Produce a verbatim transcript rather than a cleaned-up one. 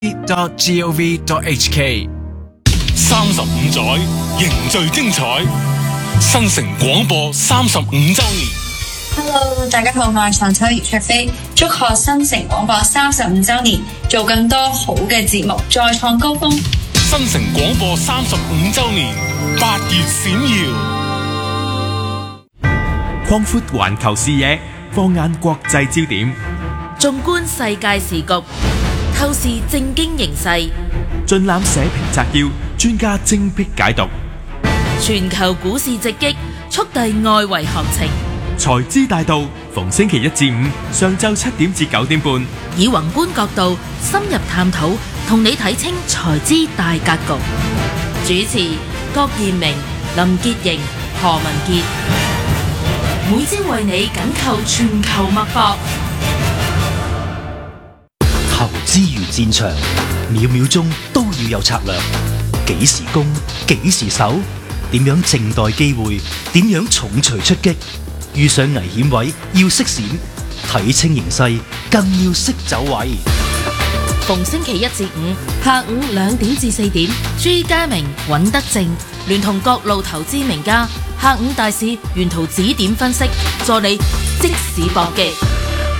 dot gov dot hk。 三十五載凝聚精彩，新城廣播三十五週年。 Hello， 大家好，我係陳秋葉卓飛，祝賀新城廣播三十五週年，做更多好嘅節目，再創高峰。 新城廣播三十五週年，八月閃耀。 擴闊環球視野，放眼國際焦點， 縱觀世界時局，透視政經形勢， 盡覽社評摘要，專家精闢解讀。 全球股市直擊，速遞外圍行情。 財資大道，逢星期一至五上晝七點至九點半， 以宏觀角度深入探討，同你睇清財資大格局。主持郭彥明、林潔瑩、何文傑，每朝為你緊扣全球脈搏。 投資如戰場，秒秒鐘都要有策略。幾時攻，幾時守，點樣靜待機會，點樣重錘出擊。遇上危險位要識閃，睇清形勢更要識走位。 逢星期一至五下午兩點至四點，朱家明、尹德正聯同各路投資名家，下午大市沿途指點分析，助你即時搏擊。